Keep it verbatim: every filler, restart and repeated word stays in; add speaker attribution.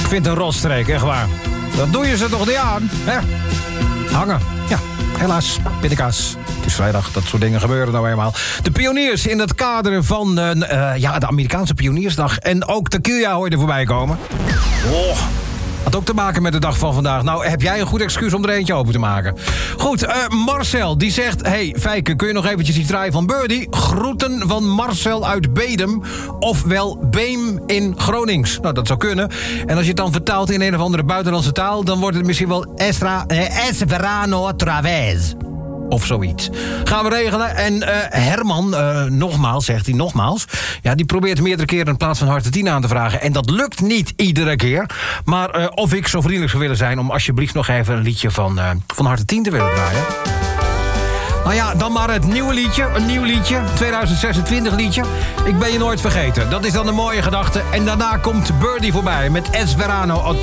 Speaker 1: Ik vind het een rotstreek, echt waar. Dat doe je ze toch niet aan, hè? Hangen, ja, helaas, pindakaas. Het is vrijdag, dat soort dingen gebeuren nou eenmaal. De pioniers in het kader van uh, uh, ja, de Amerikaanse Pioniersdag. En ook Tequila hoor je er voorbij komen. Oh, had ook te maken met de dag van vandaag. Nou, heb jij een goed excuus om er eentje open te maken? Goed, uh, Marcel, die zegt... Hey, Fijke, kun je nog eventjes die draai van Birdie? Groeten van Marcel uit Bedum. Ofwel Beem in Gronings. Nou, dat zou kunnen. En als je het dan vertaalt in een of andere buitenlandse taal... dan wordt het misschien wel Estra, eh, Es verano través. Of zoiets. Gaan we regelen. En uh, Herman, uh, nogmaals, zegt hij nogmaals... ja, die probeert meerdere keren in plaats van harte tien aan te vragen. En dat lukt niet iedere keer. Maar uh, of ik zo vriendelijk zou willen zijn... om alsjeblieft nog even een liedje van, uh, van harte tien te willen draaien. Nou ja, dan maar het nieuwe liedje. Een nieuw liedje. tweeduizend zesentwintig liedje. Ik ben je nooit vergeten. Dat is dan een mooie gedachte. En daarna komt Birdie voorbij met Es Verano